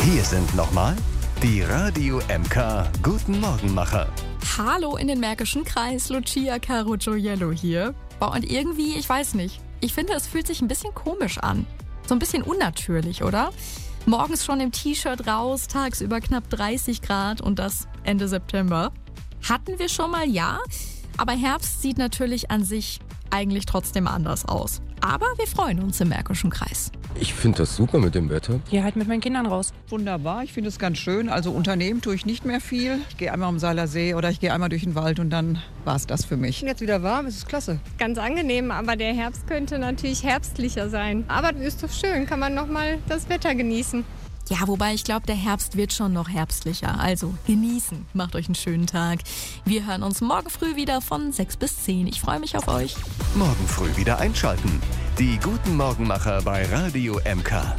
Hier sind nochmal die Radio MK Guten Morgenmacher. Hallo in den Märkischen Kreis, Lucia Caro Gioiello hier. Boah, und irgendwie, ich weiß nicht, ich finde, es fühlt sich ein bisschen komisch an. So ein bisschen unnatürlich, oder? Morgens schon im T-Shirt raus, tagsüber knapp 30 Grad und das Ende September. Hatten wir schon mal, ja, aber Herbst sieht natürlich an sich eigentlich trotzdem anders aus. Aber wir freuen uns im Märkischen Kreis. Ich finde das super mit dem Wetter. Hier halt mit meinen Kindern raus. Wunderbar, ich finde es ganz schön. Also unternehmen tue ich nicht mehr viel. Ich gehe einmal am Seiler See oder ich gehe einmal durch den Wald und dann war es das für mich. Jetzt wieder warm, es ist klasse. Ganz angenehm, aber der Herbst könnte natürlich herbstlicher sein. Aber ist doch schön, kann man nochmal das Wetter genießen. Ja, wobei ich glaube, der Herbst wird schon noch herbstlicher. Also genießen, macht euch einen schönen Tag. Wir hören uns morgen früh wieder von 6 bis 10. Ich freue mich auf euch. Morgen früh wieder einschalten. Die Guten Morgenmacher bei Radio MK.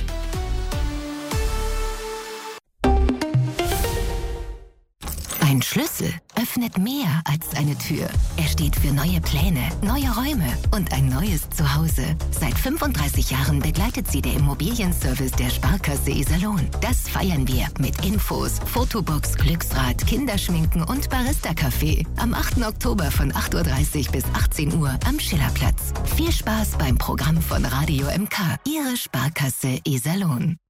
Ein Schlüssel öffnet mehr als eine Tür. Er steht für neue Pläne, neue Räume und ein neues Zuhause. Seit 35 Jahren begleitet sie der Immobilienservice der Sparkasse Iserlohn. Das feiern wir mit Infos, Fotobox, Glücksrad, Kinderschminken und Barista-Café. Am 8. Oktober von 8.30 Uhr bis 18 Uhr am Schillerplatz. Viel Spaß beim Programm von Radio MK. Ihre Sparkasse Iserlohn.